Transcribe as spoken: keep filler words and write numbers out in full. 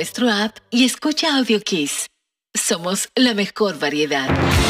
nuestro app y escucha Audio Kiss. Somos la mejor variedad.